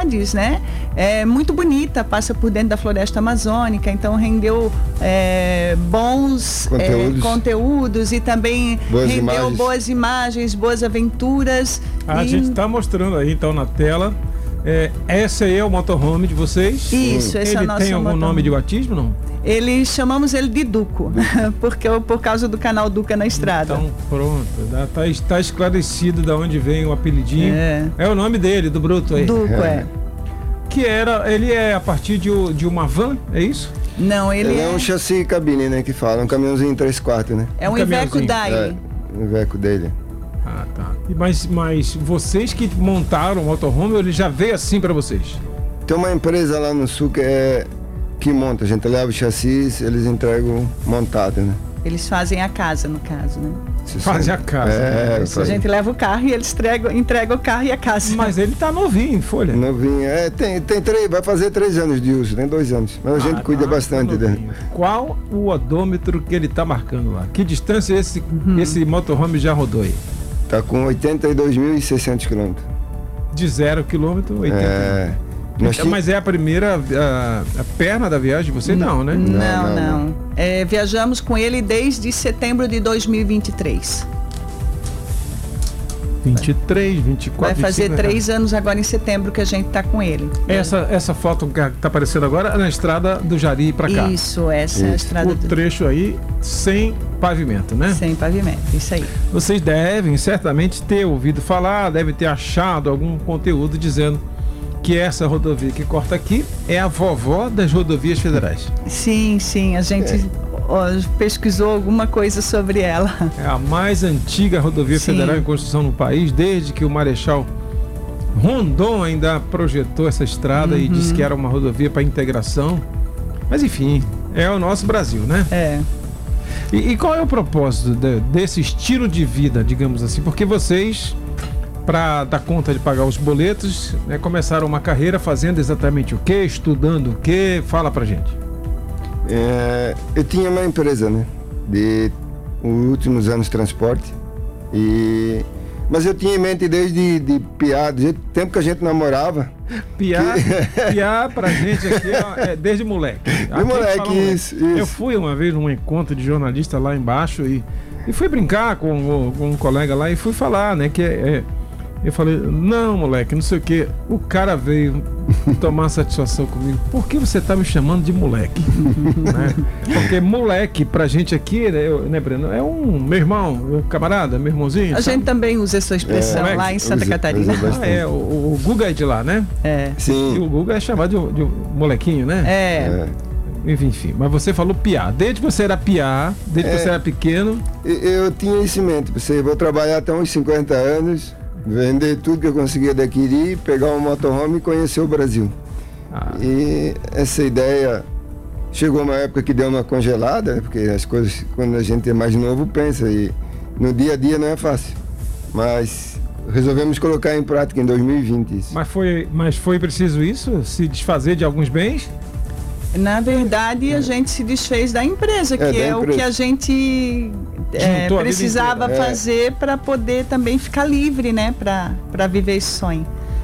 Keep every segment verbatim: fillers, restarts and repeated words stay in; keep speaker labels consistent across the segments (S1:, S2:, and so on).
S1: cidades, né? É muito bonita, passa por dentro da floresta amazônica, então rendeu é, bons conteúdos. É, conteúdos e também boas rendeu imagens. boas imagens, boas aventuras.
S2: A
S1: e...
S2: gente está mostrando aí então na tela. É, esse aí é o motorhome de vocês?
S1: Isso, esse
S2: ele
S1: é o nosso
S2: tem algum
S1: motorhome.
S2: Nome de batismo, não?
S1: Ele, chamamos ele de Duco, porque por causa do canal Duca na estrada.
S2: Então, pronto, está tá esclarecido de onde vem o apelidinho. É, é o nome dele, do bruto aí.
S1: Duco, é. é.
S2: Que era, ele é a partir de, de uma van, é isso?
S1: Não, ele,
S3: ele é...
S1: é
S3: um chassi cabine, né, que fala, um caminhãozinho três quartos, né?
S1: É um, um Iveco Daily.
S3: É, um Iveco dele.
S2: Ah, tá. Mas, mas vocês que montaram o motorhome, ele já veio assim para vocês?
S3: Tem uma empresa lá no sul que é que monta, a gente leva o chassi, eles entregam montado, né?
S1: Eles fazem a casa, no caso, né?
S2: Fazem a casa.
S3: É,
S2: né?
S1: A gente leva o carro e eles entregam, entregam o carro e a casa.
S2: Mas ele tá novinho em folha.
S3: Novinho, é, tem, tem três, vai fazer três anos de uso, tem dois anos. Mas a gente ah, cuida tá, bastante
S2: tá
S3: dele.
S2: Qual o odômetro que ele tá marcando lá? Que distância esse, uhum. esse motorhome já rodou aí?
S3: Tá com oitenta e dois mil e seiscentos quilômetros.
S2: De zero quilômetro, oitenta
S3: é...
S2: Então, mas é a primeira a, a perna da viagem de você? Não, né?
S1: Não, não. não. não. É, viajamos com ele desde setembro de dois mil e vinte e três.
S2: vinte e três, vinte e quatro,
S1: vai fazer
S2: vinte e cinco,
S1: três né? anos agora em setembro que a gente tá com ele.
S2: Essa, essa foto que tá aparecendo agora é na estrada do Jari para cá.
S1: Isso, essa isso. é a estrada
S2: o do... trecho aí sem pavimento, né?
S1: Sem pavimento, isso aí.
S2: Vocês devem certamente ter ouvido falar, devem ter achado algum conteúdo dizendo que essa rodovia que corta aqui é a vovó das rodovias federais.
S1: Sim, sim, a gente é. ó, pesquisou alguma coisa sobre ela.
S2: É a mais antiga rodovia sim. federal em construção no país, desde que o Marechal Rondon ainda projetou essa estrada uhum. e disse que era uma rodovia para integração. Mas enfim, é o nosso Brasil, né?
S1: É.
S2: E, e qual é o propósito de, desse estilo de vida, digamos assim? Porque vocês, para dar conta de pagar os boletos, né, começaram uma carreira fazendo exatamente o quê? Estudando o quê? Fala pra gente.
S3: É, eu tinha uma empresa, né? De últimos anos de transporte. E, mas eu tinha em mente desde de piá, desde o tempo que a gente namorava.
S2: Piá, que... piá pra gente aqui é desde moleque.
S3: De moleque, isso, isso.
S2: Eu fui uma vez num encontro de jornalista lá embaixo e, e fui brincar com, com um colega lá e fui falar, né, que é... é eu falei, não, moleque, não sei o que. O cara veio tomar satisfação comigo. Por que você tá me chamando de moleque? Né? Porque moleque pra gente aqui, né, eu, né, Breno? É um meu irmão, meu camarada, meu irmãozinho.
S1: A
S2: sabe?
S1: gente também usa essa expressão é, lá em Santa usa, Catarina.
S2: Usa ah, é, o, o Guga é de lá, né?
S1: É.
S3: Sim.
S2: E o Guga é chamado de, de molequinho, né?
S1: É.
S2: é. Enfim, mas você falou piá. Desde que você era piá, desde que é, você era pequeno.
S3: Eu, eu tinha isso em mente. Você vou trabalhar até uns cinquenta anos. Vender tudo que eu conseguia adquirir, pegar um motorhome e conhecer o Brasil. Ah. E essa ideia chegou uma época que deu uma congelada, né? Porque as coisas, quando a gente é mais novo, pensa, e no dia a dia não é fácil. Mas resolvemos colocar em prática em dois mil e vinte isso.
S2: Mas foi, mas foi preciso isso? Se desfazer de alguns bens?
S1: Na verdade, a gente se desfez da empresa, que é, é o que a gente é, precisava é. fazer para poder também ficar livre, né? Para viver esse sonho.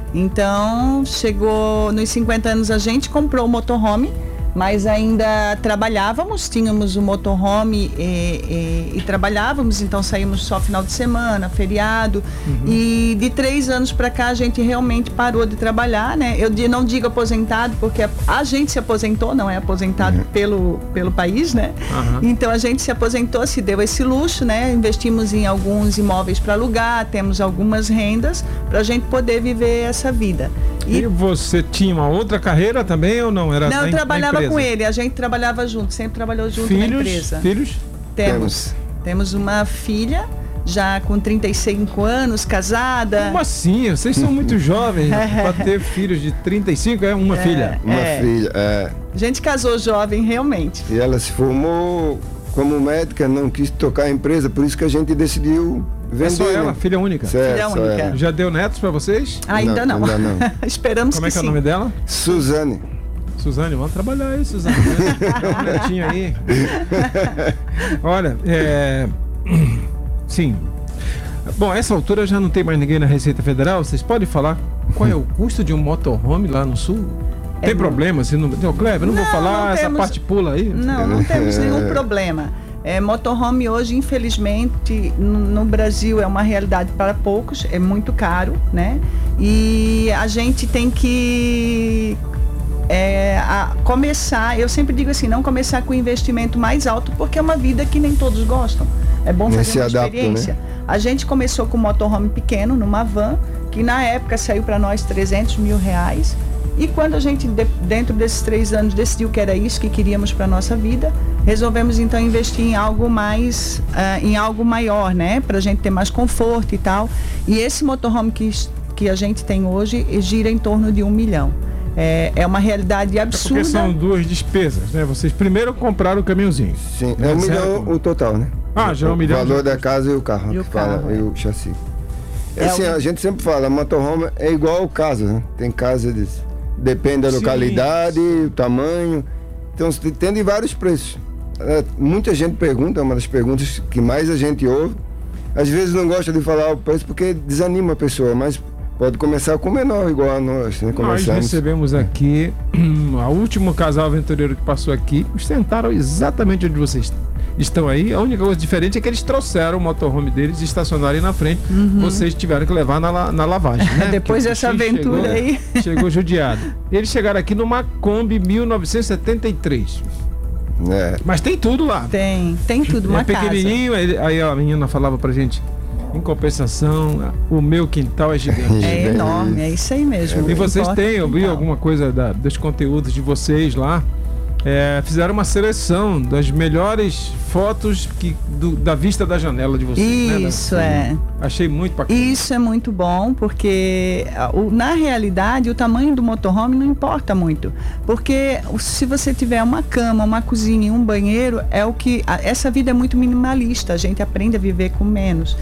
S1: Então, chegou nos cinquenta anos, a gente comprou o motorhome, mas ainda trabalhávamos, tínhamos o motorhome e, e, e trabalhávamos, então saímos só final de semana, feriado, uhum. e de três anos para cá a gente realmente parou de trabalhar, né? Eu não digo aposentado, porque a, a gente se aposentou, não é aposentado uhum. pelo, pelo país, né? Uhum. Então a gente se aposentou, se deu esse luxo, né? Investimos em alguns imóveis para alugar, temos algumas rendas para a gente poder viver essa vida.
S2: E, e você tinha uma outra carreira também ou não? Era
S1: não, eu
S2: na,
S1: trabalhava
S2: na
S1: com ele, a gente trabalhava junto, sempre trabalhou junto
S2: filhos,
S1: na empresa.
S2: Filhos?
S1: Temos. Temos, temos uma filha, já com trinta e cinco anos, casada.
S2: Como assim? Vocês são muito jovens para ter filhos de trinta e cinco, é uma é, filha?
S3: Uma
S1: é.
S3: filha, é.
S1: A gente casou jovem, realmente.
S3: E ela se formou como médica, não quis tocar a empresa, por isso que a gente decidiu vender. É
S2: só ela, né? Filha única?
S3: Certo,
S1: filha única.
S3: Ela.
S2: Já deu netos para vocês?
S1: Ainda não.
S3: não. Ainda não.
S1: Esperamos
S2: Como
S1: que
S2: é que é
S1: sim.
S2: o nome dela?
S3: Suzane.
S2: Suzane, vamos trabalhar aí, Suzane. Dá um netinho aí. Olha, é... sim. Bom, a essa altura já não tem mais ninguém na Receita Federal, vocês podem falar qual é o custo de um motorhome lá no sul? Tem é problema? Se não... Cleber, não, não vou falar, não essa temos... parte pula aí.
S1: Não, não temos nenhum problema. É, motorhome hoje, infelizmente, no, no Brasil é uma realidade para poucos, é muito caro, né? E a gente tem que é, a começar, eu sempre digo assim, não começar com o investimento mais alto, porque é uma vida que nem todos gostam. É bom fazer
S3: Nesse
S1: uma
S3: adapto,
S1: experiência. Né? A gente começou com um motorhome pequeno, numa van, que na época saiu para nós trezentos mil reais. E quando a gente, dentro desses três anos, decidiu que era isso que queríamos para a nossa vida, resolvemos então investir em algo mais, uh, em algo maior, né? Para a gente ter mais conforto e tal. E esse motorhome que, que a gente tem hoje gira em torno de um milhão. É, é uma realidade absurda.
S2: É porque são duas despesas, né? Vocês primeiro compraram o caminhãozinho.
S3: Sim, é um milhão o total, né?
S2: Ah, já é um milhão.
S3: O valor da casa e o carro.
S1: E o carro,
S3: fala,
S1: é.
S3: E o chassi. É assim, o... a gente sempre fala, motorhome é igual ao casa, né? Tem casa desse. Depende da localidade, o tamanho. Então, tem de vários preços. É, muita gente pergunta, é uma das perguntas que mais a gente ouve. Às vezes não gosta de falar o preço porque desanima a pessoa, mas pode começar com menor, igual a nós. Né?
S2: Nós recebemos aqui, o último casal aventureiro que passou aqui, sentaram exatamente onde vocês estão aí. A única coisa diferente é que eles trouxeram o motorhome deles e estacionaram aí na frente. Uhum. Vocês tiveram que levar na, na lavagem, né?
S1: Depois
S2: Porque
S1: dessa aventura
S2: chegou,
S1: aí.
S2: Chegou judiado. Eles chegaram aqui numa Kombi mil novecentos e setenta e três.
S3: É.
S2: Mas tem tudo lá.
S1: Tem, tem tudo, uma
S2: é pequenininho, casa. Aí a menina falava pra gente, em compensação, o meu quintal é gigante.
S1: É enorme, é isso aí mesmo.
S2: É. E vocês têm, eu vi alguma coisa da, dos conteúdos de vocês lá. É, fizeram uma seleção das melhores fotos que, do, da vista da janela de vocês.
S1: Isso,
S2: né?
S1: é.
S2: Achei muito bacana.
S1: Isso é muito bom, porque o, na realidade o tamanho do motorhome não importa muito. Porque se você tiver uma cama, uma cozinha e um banheiro, é o que. A, essa vida é muito minimalista, a gente aprende a viver com menos.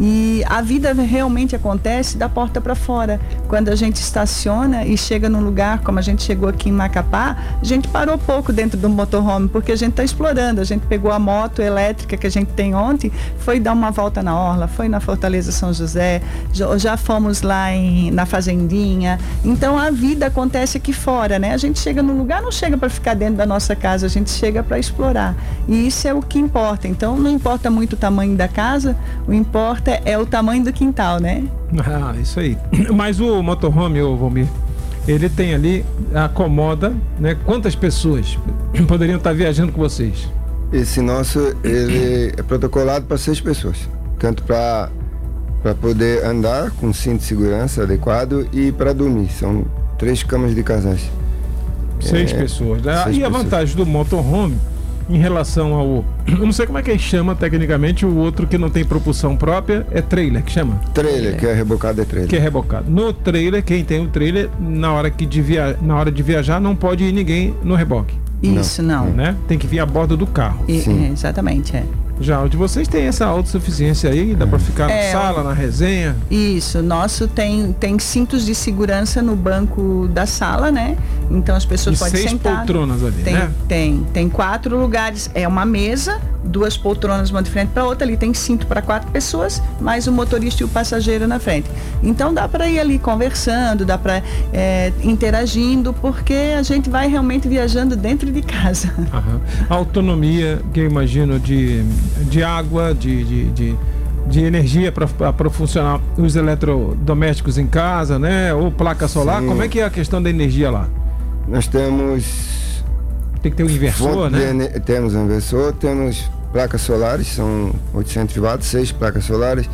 S1: E a vida realmente acontece da porta para fora. Quando a gente estaciona e chega num lugar, como a gente chegou aqui em Macapá, a gente parou pouco dentro do motorhome, porque a gente está explorando. A gente pegou a moto elétrica que a gente tem ontem, foi dar uma volta na orla, foi na Fortaleza São José, já, já fomos lá em, na Fazendinha. Então a vida acontece aqui fora, né? A gente chega num lugar, não chega para ficar dentro da nossa casa, a gente chega para explorar. E isso é o que importa. Então não importa muito o tamanho da casa, o importa é o tamanho do quintal, né?
S2: Ah, isso aí. Mas o motorhome, ô Valmir, ele tem ali, acomoda, né? Quantas pessoas poderiam estar viajando com vocês?
S3: Esse nosso, ele é protocolado para seis pessoas. Tanto para para poder andar com cinto de segurança adequado e para dormir. São três camas de casais.
S2: Seis é, pessoas. Seis e a pessoas. Vantagem do motorhome em relação ao... Eu não sei como é que chama tecnicamente o outro que não tem propulsão própria, é trailer que chama?
S3: Trailer, que é rebocado, é trailer.
S2: Que é rebocado. No trailer, quem tem o trailer, na hora, que de via... na hora de viajar, não pode ir ninguém no reboque.
S1: Isso, não. não.
S2: Né? Tem que vir a bordo do carro.
S1: E, é, exatamente, é.
S2: Já o de vocês tem essa autossuficiência aí, dá é. para ficar na é, sala, na resenha?
S1: Isso, nosso tem, tem cintos de segurança no banco da sala, né? Então as pessoas
S2: e
S1: podem
S2: seis
S1: sentar.
S2: poltronas ali,
S1: tem,
S2: né?
S1: Tem, tem quatro lugares, é uma mesa, duas poltronas uma de frente para outra, ali tem cinto para quatro pessoas, mais o motorista e o passageiro na frente. Então dá para ir ali conversando, dá para é, interagindo, porque a gente vai realmente viajando dentro de casa.
S2: Aham. A autonomia, que eu imagino, de, de água, de, de, de, de energia para funcionar os eletrodomésticos em casa, né? Ou placa solar, Sim. Como é que é a questão da energia lá?
S3: Nós temos...
S2: Tem que ter um inversor, né?
S3: De, temos um inversor, temos placas solares, são oitocentos watts, seis placas solares.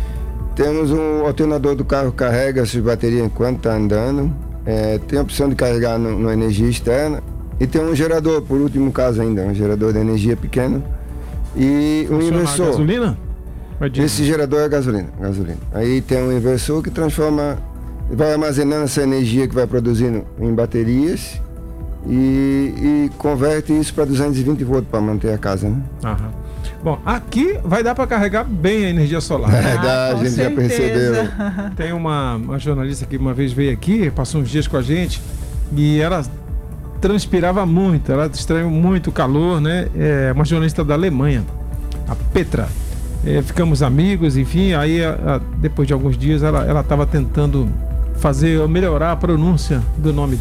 S3: Temos um alternador do carro que carrega essas baterias enquanto está andando. É, tem a opção de carregar no, no energia externa. E tem um gerador, por último caso ainda, um gerador de energia pequeno. E um inversor.
S2: Gasolina?
S3: Esse gerador é gasolina, gasolina. Aí tem um inversor que transforma, vai armazenando essa energia que vai produzindo em baterias. E, e converte isso para duzentos e vinte volts para manter a casa, né?
S2: Aham. Bom, aqui vai dar para carregar bem a energia solar. Né?
S3: É, dá, a gente certeza. Já percebeu.
S2: Tem uma, uma jornalista que uma vez veio aqui, passou uns dias com a gente e ela transpirava muito, ela extraiu muito calor, né? É uma jornalista da Alemanha, a Petra. É, ficamos amigos, enfim, aí a, a, depois de alguns dias ela ela estava tentando fazer, melhorar a pronúncia do nome